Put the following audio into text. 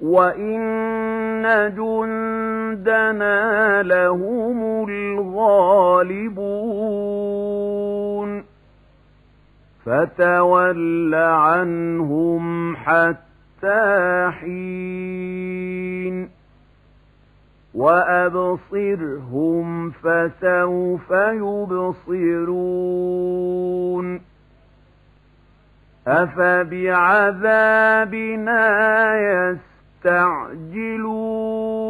وَإِنَّ جُندَنَا لَهُمُ الْغَالِبُونَ فَتَوَلَّ عَنْهُمْ حَتَّىٰ حِينٍ وَأَبْصِرْهُمْ فَسَوْفَ يُبْصِرُونَ أَفَبِعَذَابِنَا يَسْتَعْجِلُونَ